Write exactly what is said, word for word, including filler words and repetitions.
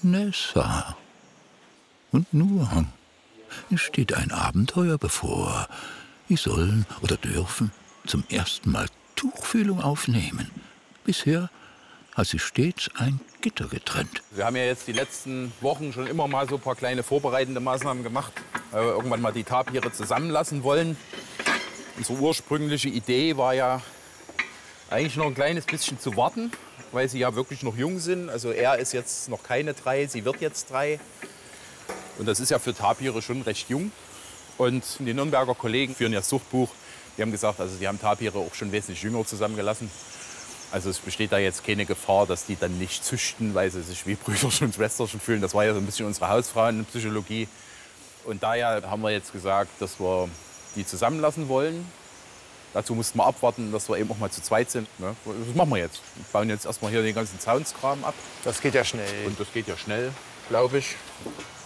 Nessa. Und nur, es steht ein Abenteuer bevor. Sie sollen oder dürfen zum ersten Mal Tuchfühlung aufnehmen. Bisher hat sich stets ein Gitter getrennt. Wir haben ja jetzt die letzten Wochen schon immer mal so ein paar kleine vorbereitende Maßnahmen gemacht, weil wir irgendwann mal die Tapire zusammenlassen wollen. Unsere ursprüngliche Idee war ja eigentlich noch ein kleines bisschen zu warten, weil sie ja wirklich noch jung sind. Also er ist jetzt noch keine drei, sie wird jetzt drei. Und das ist ja für Tapire schon recht jung. Und die Nürnberger Kollegen führen ja das Zuchtbuch. Die haben gesagt, also die haben Tapire auch schon wesentlich jünger zusammengelassen. Also es besteht da jetzt keine Gefahr, dass die dann nicht züchten, weil sie sich wie Brüderchen und Schwesterchen fühlen. Das war ja so ein bisschen unsere Hausfrauenpsychologie. Und daher haben wir jetzt gesagt, dass wir die zusammenlassen wollen. Dazu mussten wir abwarten, dass wir eben auch mal zu zweit sind. Ne? Das machen wir jetzt. Wir bauen jetzt erstmal hier den ganzen Zaunskram ab. Das geht ja schnell. Und das geht ja schnell, glaube ich.